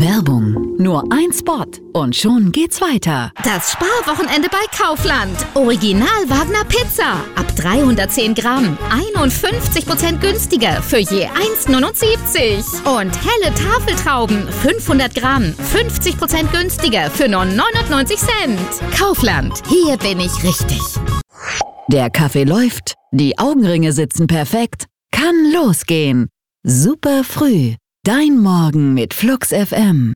Werbung. Nur ein Spot und schon geht's weiter. Das Sparwochenende bei Kaufland. Original Wagner Pizza. Ab 310 Gramm. 51% günstiger für je 1,79. Und helle Tafeltrauben. 500 Gramm. 50% günstiger für nur 99 Cent. Kaufland. Hier bin ich richtig. Der Kaffee läuft, die Augenringe sitzen perfekt. Kann losgehen. Super früh. Dein Morgen mit Flux FM.